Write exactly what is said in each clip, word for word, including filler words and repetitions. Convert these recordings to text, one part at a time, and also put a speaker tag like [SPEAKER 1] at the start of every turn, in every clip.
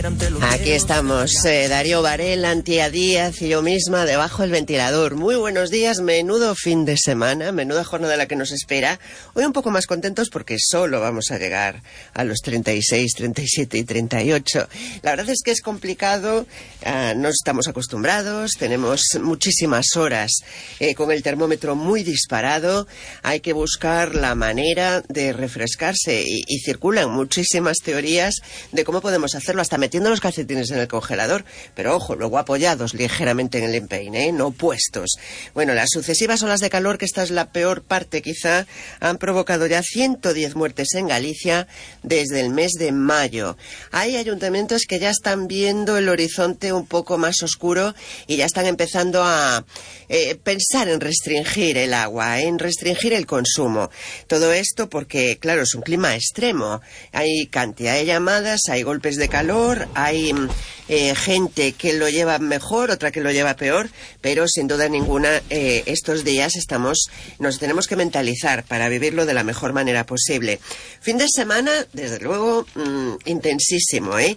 [SPEAKER 1] Aquí estamos, eh, Darío Varela, Antía Díaz y yo misma debajo del ventilador. Muy buenos días, menudo fin de semana, menuda jornada la que nos espera. Hoy un poco más contentos porque solo vamos a llegar a los treinta y seis, treinta y siete y treinta y ocho. La verdad es que es complicado, uh, no estamos acostumbrados, tenemos muchísimas horas eh, con el termómetro muy disparado. Hay que buscar la manera de refrescarse y, y circulan muchísimas teorías de cómo podemos hacerlo, hasta metiendo los calcetines en el congelador, pero ojo, luego apoyados ligeramente en el empeine, ¿eh? No puestos. Bueno, las sucesivas olas de calor, que esta es la peor parte quizá, han provocado ya ciento diez muertes en Galicia desde el mes de mayo. Hay ayuntamientos que ya están viendo el horizonte un poco más oscuro y ya están empezando a eh, pensar en restringir el agua, en restringir el consumo. Todo esto porque, claro, es un clima extremo. Hay cantidad de llamadas, hay golpes de calor, hay eh, gente que lo lleva mejor, otra que lo lleva peor, pero sin duda ninguna eh, estos días estamos, nos tenemos que mentalizar para vivirlo de la mejor manera posible. Fin de semana, desde luego, mmm, intensísimo, ¿eh?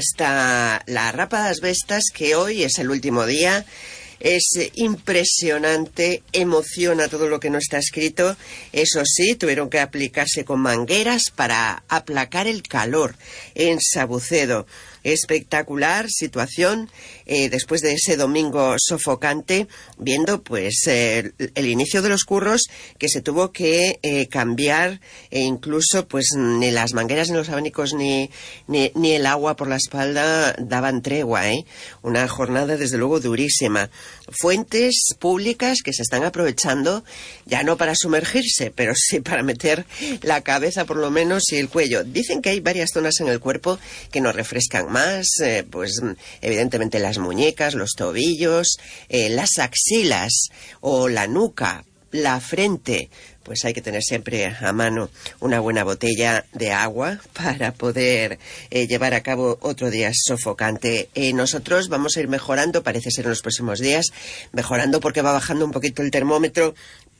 [SPEAKER 1] Hasta la Rapa das Vestas, que hoy es el último día. Es impresionante, emociona todo lo que no está escrito. Eso sí, tuvieron que aplicarse con mangueras para aplacar el calor en Sabucedo. Espectacular situación eh, después de ese domingo sofocante, viendo pues eh, el inicio de los curros, que se tuvo que eh, cambiar, e incluso pues ni las mangueras, ni los abanicos, ni, ni, ni el agua por la espalda daban tregua, ¿eh? Una jornada desde luego durísima. Fuentes públicas que se están aprovechando ya no para sumergirse, pero sí para meter la cabeza por lo menos y el cuello. Dicen que hay varias zonas en el cuerpo que nos refrescan más, eh, pues evidentemente las muñecas, los tobillos, eh, las axilas o la nuca, la frente. Pues hay que tener siempre a mano una buena botella de agua para poder eh, llevar a cabo otro día sofocante. Eh, nosotros vamos a ir mejorando, parece ser en los próximos días, mejorando porque va bajando un poquito el termómetro,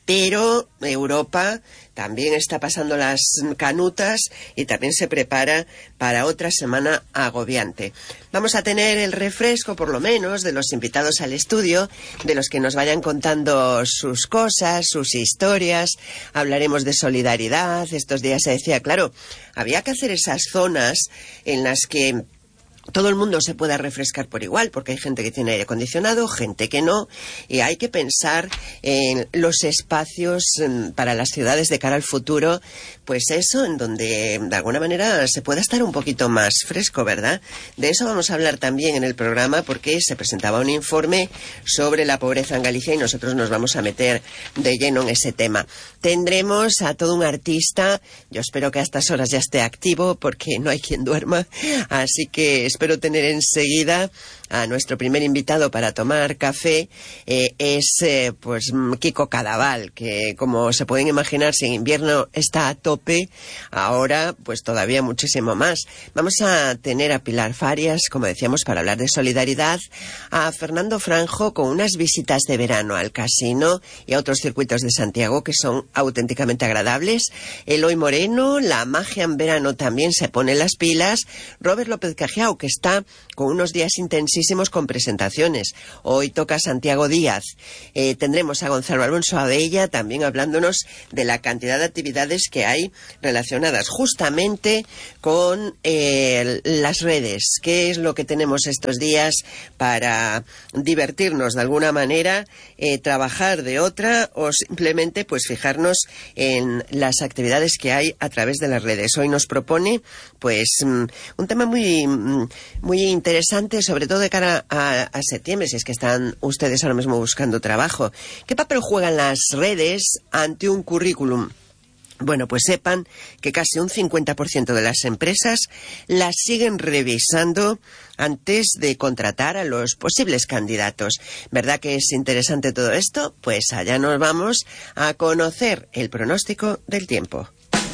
[SPEAKER 1] pero Europa también está pasando las canutas y también se prepara para otra semana agobiante. Vamos a tener el refresco, por lo menos, de los invitados al estudio, de los que nos vayan contando sus cosas, sus historias. Hablaremos de solidaridad. Estos días se decía, claro, había que hacer esas zonas en las que todo el mundo se pueda refrescar por igual, porque hay gente que tiene aire acondicionado, gente que no, y hay que pensar en los espacios para las ciudades de cara al futuro, pues eso, en donde de alguna manera se pueda estar un poquito más fresco, ¿verdad? De eso vamos a hablar también en el programa, porque se presentaba un informe sobre la pobreza en Galicia y nosotros nos vamos a meter de lleno en ese tema. Tendremos a todo un artista, yo espero que a estas horas ya esté activo, porque no hay quien duerma, así que espero tener enseguida a nuestro primer invitado para tomar café. Eh, es eh, pues Kiko Cadaval, que como se pueden imaginar, si en invierno está a tope, ahora pues todavía muchísimo más. Vamos a tener a Pilar Farias, como decíamos, para hablar de solidaridad, a Fernando Franjo con unas visitas de verano al casino y a otros circuitos de Santiago que son auténticamente agradables. Eloy Moreno, la magia en verano también se pone las pilas. Robert López Cajiao, que está con unos días intensivos con presentaciones. Hoy toca Santiago Díaz. Eh, tendremos a Gonzalo Alonso Abella también hablándonos de la cantidad de actividades que hay relacionadas justamente con eh, las redes. ¿Qué es lo que tenemos estos días para divertirnos de alguna manera, eh, trabajar de otra o simplemente pues fijarnos en las actividades que hay a través de las redes? Hoy nos propone pues un tema muy, muy interesante, sobre todo de cara a, a septiembre, si es que están ustedes ahora mismo buscando trabajo. ¿Qué papel juegan las redes ante un currículum? Bueno, pues sepan que casi un cincuenta por ciento de las empresas las siguen revisando antes de contratar a los posibles candidatos. ¿Verdad que es interesante todo esto? Pues allá nos vamos a conocer el pronóstico del tiempo.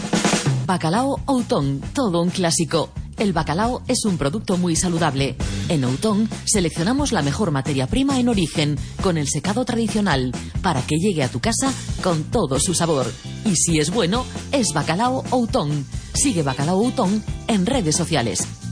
[SPEAKER 2] Bacalao Outón, todo un clásico. El bacalao es un producto muy saludable. En Outón seleccionamos la mejor materia prima en origen, con el secado tradicional, para que llegue a tu casa con todo su sabor. Y si es bueno, es Bacalao Outón. Sigue Bacalao Outón en redes sociales.